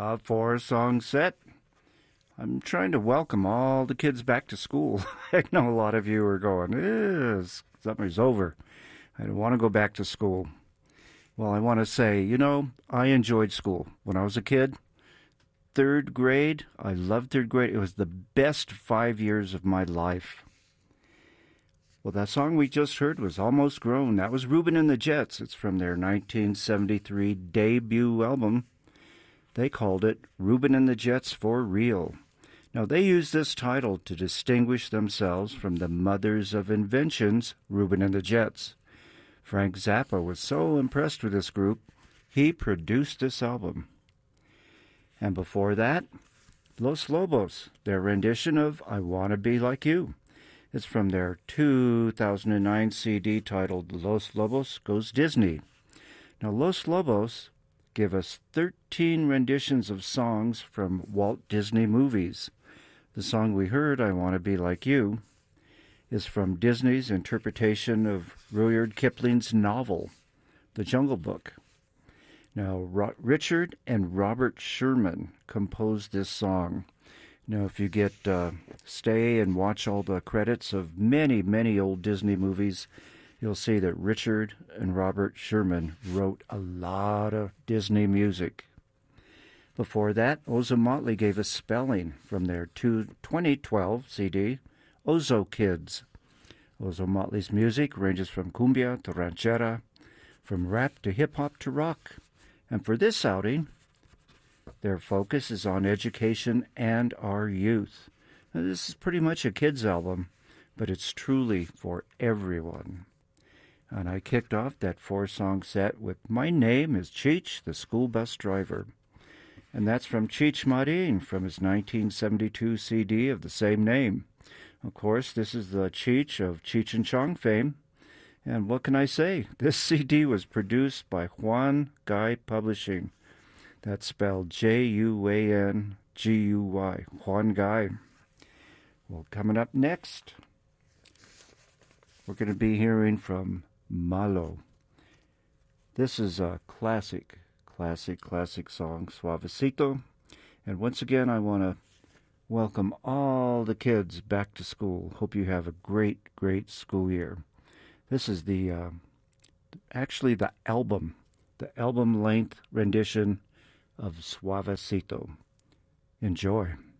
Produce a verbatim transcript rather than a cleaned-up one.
A four-song set. I'm trying to welcome all the kids back to school. I know a lot of you are going, eh, summer's over. I don't want to go back to school. Well, I want to say, you know, I enjoyed school. When I was a kid, third grade, I loved third grade. It was the best five years of my life. Well, that song we just heard was Almost Grown. That was Reuben and the Jets. It's from their nineteen seventy-three debut album. They called it Reuben and the Jets for Real. Now, they used this title to distinguish themselves from the mothers of inventions, Reuben and the Jets. Frank Zappa was so impressed with this group, he produced this album. And before that, Los Lobos, their rendition of I Wanna Be Like You. It's from their two thousand nine C D titled Los Lobos Goes Disney. Now, Los Lobos give us thirteen renditions of songs from Walt Disney movies. The song we heard, I Want to Be Like You, is from Disney's interpretation of Rudyard Kipling's novel, The Jungle Book. Now, Ro- Richard and Robert Sherman composed this song. Now, if you get uh, stay and watch all the credits of many, many old Disney movies, you'll see that Richard and Robert Sherman wrote a lot of Disney music. Before that, Ozo Motley gave us Spelling from their twenty twelve C D, Ozo Kids. Ozo Motley's music ranges from cumbia to ranchera, from rap to hip-hop to rock. And for this outing, their focus is on education and our youth. Now, this is pretty much a kids' album, but it's truly for everyone. And I kicked off that four-song set with My Name is Cheech, the School Bus Driver. And that's from Cheech Marin from his nineteen seventy-two C D of the same name. Of course, this is the Cheech of Cheech and Chong fame. And what can I say? This C D was produced by Juan Guy Publishing. That's spelled J U A N G U Y, Juan Guy. Well, coming up next, we're going to be hearing from Malo. This is a classic, classic, classic song, Suavecito. And once again, I want to welcome all the kids back to school. Hope you have a great, great school year. This is the, uh, actually the album, the album-length rendition of Suavecito. Enjoy.